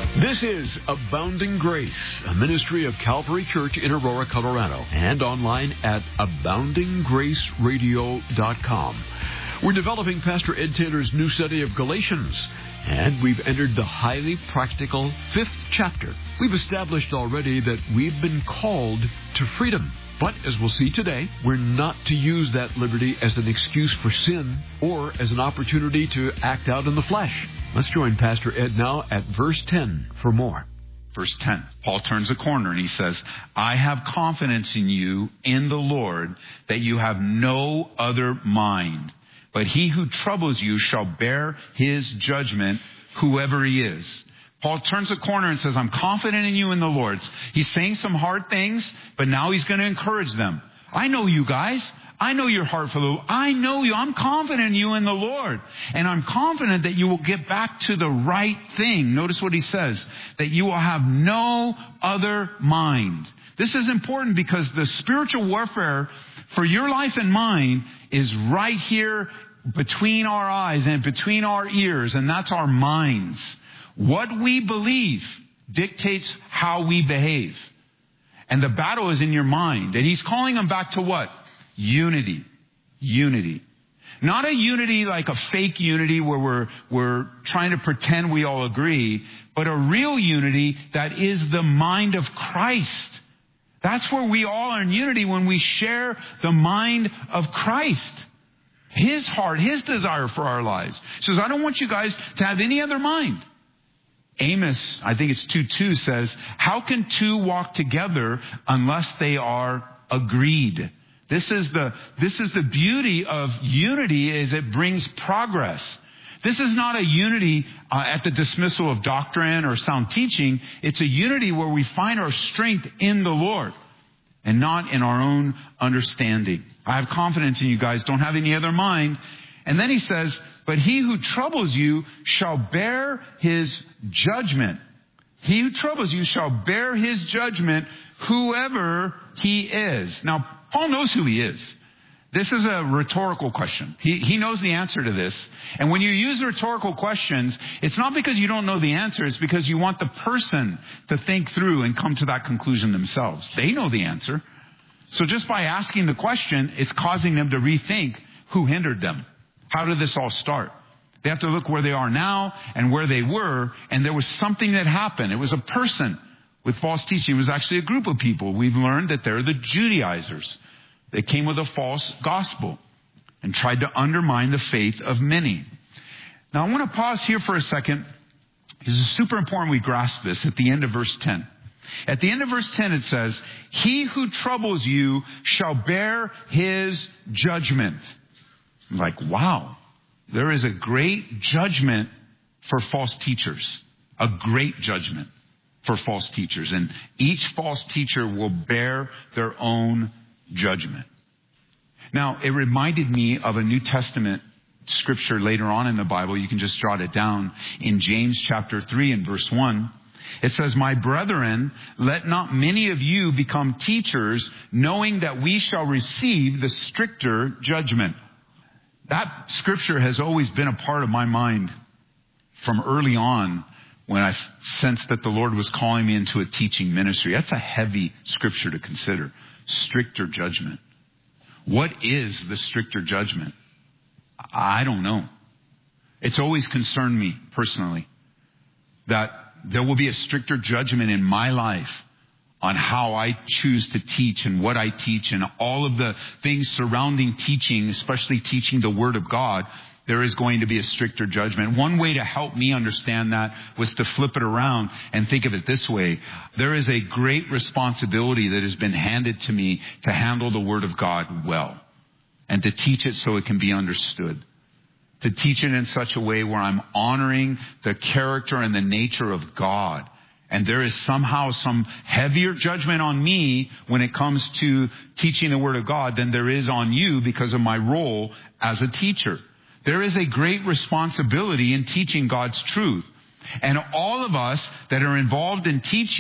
This is Abounding Grace, a ministry of Calvary Church in Aurora, Colorado, and online at aboundinggraceradio.com. We're developing Pastor Ed Taylor's new study of Galatians, and we've entered the highly practical 5th chapter. We've established already that we've been called to freedom. But as we'll see today, we're not to use that liberty as an excuse for sin or as an opportunity to act out in the flesh. Let's join Pastor Ed now at verse 10 for more. Verse 10, Paul turns a corner and he says, I have confidence in you in the Lord that you have no other mind, but he who troubles you shall bear his judgment, whoever he is. Paul turns a corner and says, I'm confident in you in the Lord. He's saying some hard things, but now he's going to encourage them. I know you guys. I know your heart for the Lord. I know you. I'm confident in you in the Lord. And I'm confident that you will get back to the right thing. Notice what he says, that you will have no other mind. This is important because the spiritual warfare for your life and mine is right here between our eyes and between our ears, and that's our minds. What we believe dictates how we behave. And the battle is in your mind. And he's calling them back to what? Unity. Unity. Not a unity like a fake unity where we're trying to pretend we all agree, but a real unity that is the mind of Christ. That's where we all are in unity, when we share the mind of Christ. His heart, his desire for our lives. He says, I don't want you guys to have any other mind. Amos, I think it's 2:2 says, how can two walk together unless they are agreed? This is the beauty of unity, is it brings progress. This is not a unity at the dismissal of doctrine or sound teaching. It's a unity where we find our strength in the Lord and not in our own understanding. I have confidence in you guys. Don't have any other mind. And then he says, but he who troubles you shall bear his judgment. He who troubles you shall bear his judgment, whoever he is. Now, Paul knows who he is. This is a rhetorical question. He knows the answer to this. And when you use rhetorical questions, it's not because you don't know the answer. It's because you want the person to think through and come to that conclusion themselves. They know the answer. So just by asking the question, it's causing them to rethink who hindered them. How did this all start? They have to look where they are now and where they were, and there was something that happened. It was a person with false teaching. It was actually a group of people. We've learned that they're the Judaizers. They came with a false gospel and tried to undermine the faith of many. Now, I want to pause here for a second, because it's super important we grasp this at the end of verse 10. At the end of verse 10, it says, he who troubles you shall bear his judgment. I'm like, wow, there is a great judgment for false teachers. A great judgment for false teachers. And each false teacher will bear their own judgment. Now, it reminded me of a New Testament scripture later on in the Bible. You can just jot it down. In James chapter 3 and verse 1, it says, my brethren, let not many of you become teachers, knowing that we shall receive the stricter judgment. That scripture has always been a part of my mind from early on, when I sensed that the Lord was calling me into a teaching ministry. That's a heavy scripture to consider. Stricter judgment. What is the stricter judgment? I don't know. It's always concerned me personally that there will be a stricter judgment in my life on how I choose to teach and what I teach and all of the things surrounding teaching, especially teaching the Word of God. There is going to be a stricter judgment. One way to help me understand that was to flip it around and think of it this way. There is a great responsibility that has been handed to me to handle the Word of God well and to teach it so it can be understood. To teach it in such a way where I'm honoring the character and the nature of God. And there is somehow some heavier judgment on me when it comes to teaching the Word of God than there is on you because of my role as a teacher. There is a great responsibility in teaching God's truth. And all of us that are involved in teaching